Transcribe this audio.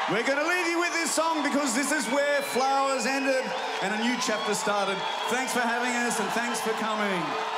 We're going to leave you with this song because this is where Flowers ended and a new chapter started. Thanks for having us and thanks for coming.